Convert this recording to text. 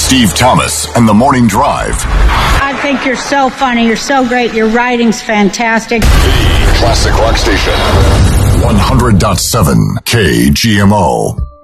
Steve Thomas and the Morning Drive. I think you're so funny. You're so great. Your writing's fantastic. The Classic Rock Station. 100.7 KGMO.